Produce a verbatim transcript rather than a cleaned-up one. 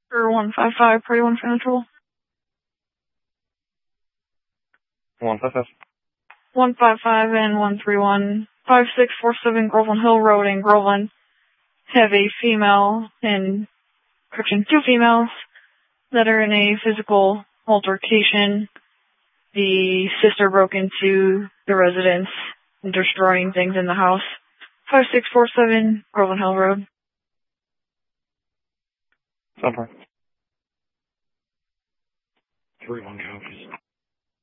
For one five five, Party one Central. one five five. one five five and one three one. five six four seven Groveland Hill Road in Groveland. Have a female and, correction, two females that are in a physical altercation. The sister broke into the residence, destroying things in the house. five six four seven Groveland Hill Road. Somewhere. three one copies.